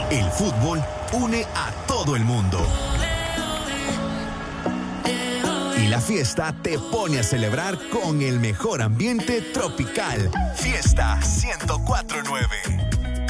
El fútbol une a todo el mundo. Y la fiesta te pone a celebrar con el mejor ambiente tropical. Fiesta 104.9.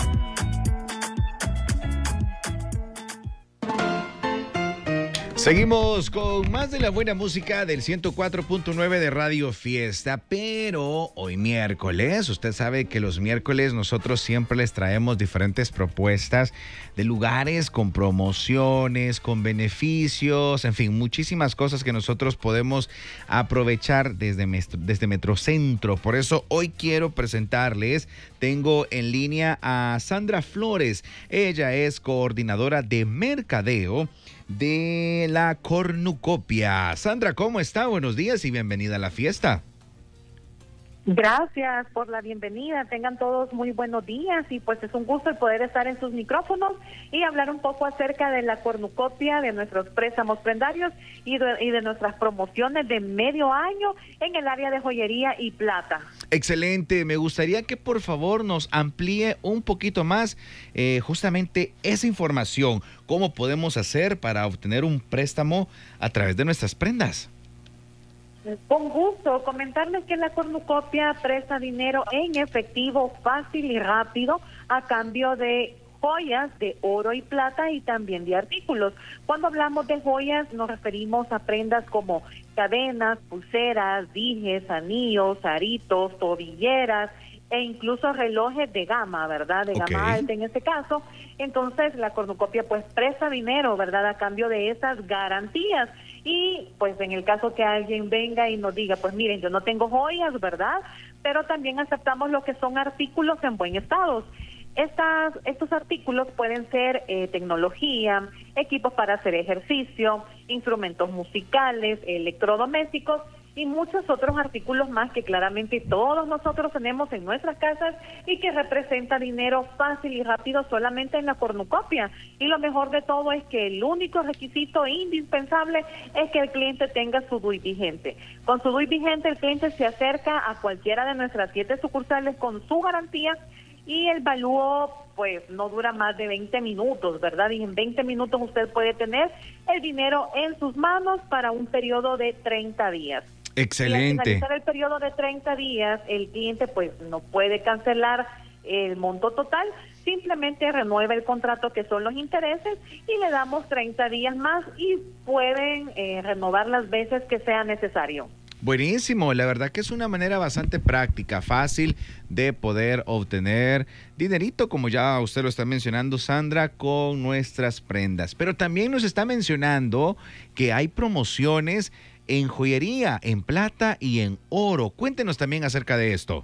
Seguimos con más de la buena música del 104.9 de Radio Fiesta, pero hoy miércoles, usted sabe que los miércoles nosotros siempre les traemos diferentes propuestas de lugares con promociones, con beneficios, en fin, muchísimas cosas que nosotros podemos aprovechar desde Metrocentro. Por eso hoy quiero presentarles, tengo en línea a Sandra Flores. Ella es coordinadora de mercadeo de la Cornucopia. Sandra, ¿cómo está? Buenos días y bienvenida a la fiesta. Gracias por la bienvenida. Tengan todos muy buenos días y pues es un gusto el poder estar en sus micrófonos y hablar un poco acerca de la Cornucopia, de nuestros préstamos prendarios y de nuestras promociones de medio año en el área de joyería y plata. Excelente. Me gustaría que por favor nos amplíe un poquito más justamente esa información. ¿Cómo podemos hacer para obtener un préstamo a través de nuestras prendas? Con gusto, comentarles que la Cornucopia presta dinero en efectivo fácil y rápido a cambio de joyas de oro y plata y también de artículos. Cuando hablamos de joyas nos referimos a prendas como cadenas, pulseras, dijes, anillos, aritos, tobilleras e incluso relojes de gama, ¿verdad? De gama alta en este caso. Entonces la Cornucopia pues presta dinero, ¿verdad? A cambio de esas garantías. Y pues en el caso que alguien venga y nos diga, pues miren, yo no tengo joyas, ¿verdad? Pero también aceptamos lo que son artículos en buen estado. Estos artículos pueden ser tecnología, equipos para hacer ejercicio, instrumentos musicales, electrodomésticos y muchos otros artículos más que claramente todos nosotros tenemos en nuestras casas y que representa dinero fácil y rápido solamente en la Cornucopia. Y lo mejor de todo es que el único requisito indispensable es que el cliente tenga su DUI vigente. Con su DUI vigente el cliente se acerca a cualquiera de nuestras 7 sucursales con su garantía y el valúo pues no dura más de 20 minutos, ¿verdad? Y en 20 minutos usted puede tener el dinero en sus manos para un periodo de 30 días. Excelente. Y al finalizar el periodo de 30 días, el cliente pues no puede cancelar el monto total, simplemente renueva el contrato que son los intereses y le damos 30 días más y pueden renovar las veces que sea necesario. Buenísimo, la verdad que es una manera bastante práctica, fácil de poder obtener dinerito, como ya usted lo está mencionando, Sandra, con nuestras prendas. Pero también nos está mencionando que hay promociones en joyería, en plata y en oro. Cuéntenos también acerca de esto.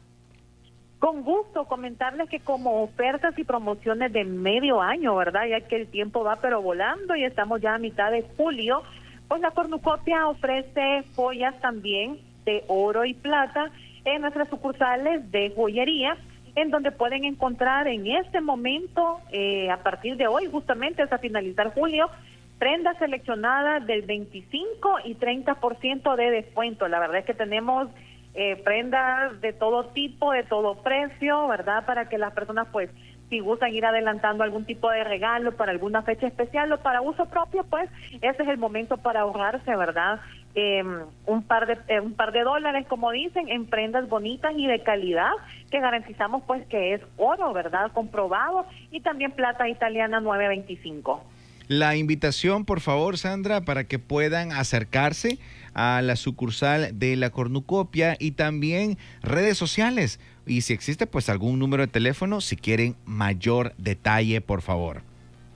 Con gusto, comentarles que como ofertas y promociones de medio año, ¿verdad? Ya que el tiempo va pero volando y estamos ya a mitad de julio, pues la Cornucopia ofrece joyas también de oro y plata en nuestras sucursales de joyería, en donde pueden encontrar en este momento, a partir de hoy, justamente hasta finalizar julio, prendas seleccionadas del 25 y 30% de descuento. La verdad es que tenemos prendas de todo tipo, de todo precio, ¿verdad? Para que las personas, pues, si gustan ir adelantando algún tipo de regalo para alguna fecha especial o para uso propio, pues, ese es el momento para ahorrarse, ¿verdad? Un par de dólares, como dicen, en prendas bonitas y de calidad, que garantizamos, pues, que es oro, ¿verdad? Comprobado, y también plata italiana 925. La invitación, por favor, Sandra, para que puedan acercarse a la sucursal de la Cornucopia y también redes sociales. Y si existe, pues, algún número de teléfono, si quieren mayor detalle, por favor.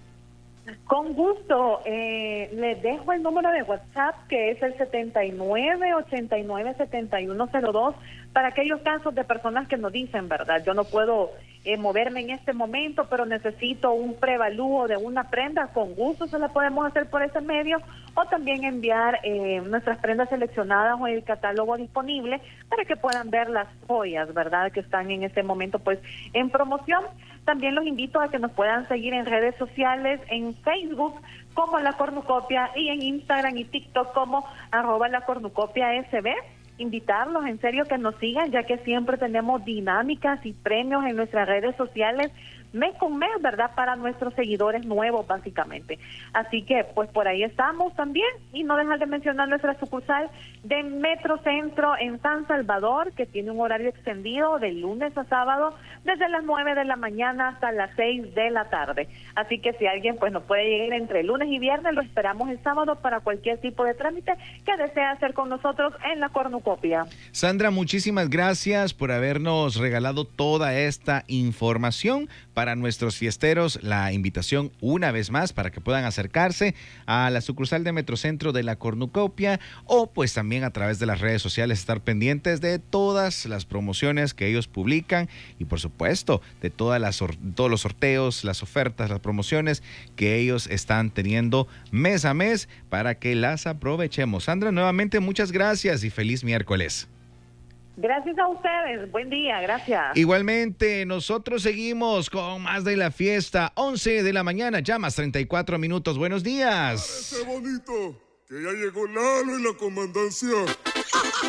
Con gusto. Les dejo el número de WhatsApp, que es el 79897102, para aquellos casos de personas que nos dicen, ¿verdad? Yo no puedo moverme en este momento, pero necesito un prevalúo de una prenda. Con gusto se la podemos hacer por ese medio, o también enviar nuestras prendas seleccionadas o el catálogo disponible para que puedan ver las joyas, ¿verdad? Que están en este momento, pues, en promoción. También los invito a que nos puedan seguir en redes sociales, en Facebook como La Cornucopia y en Instagram y TikTok como @LaCornucopiaSB. invitarlos en serio que nos sigan, ya que siempre tenemos dinámicas y premios en nuestras redes sociales mes con mes, ¿verdad? Para nuestros seguidores nuevos, básicamente. Así que, pues por ahí estamos también. Y no dejar de mencionar nuestra sucursal de Metrocentro en San Salvador, que tiene un horario extendido de lunes a sábado, desde las 9 de la mañana hasta las 6 de la tarde. Así que si alguien pues no puede llegar entre lunes y viernes, lo esperamos el sábado para cualquier tipo de trámite que desea hacer con nosotros en la cornucopia. Sandra, muchísimas gracias por habernos regalado toda esta información. Para nuestros fiesteros, la invitación una vez más para que puedan acercarse a la sucursal de Metrocentro de la Cornucopia, o pues también a través de las redes sociales estar pendientes de todas las promociones que ellos publican y por supuesto de todos los sorteos, las ofertas, las promociones que ellos están teniendo mes a mes para que las aprovechemos. Sandra, nuevamente muchas gracias y feliz miércoles. Gracias a ustedes, buen día, gracias. Igualmente, nosotros seguimos con más de la fiesta, 11 de la mañana, ya más 34 minutos, buenos días. Parece bonito que ya llegó Lalo en la comandancia.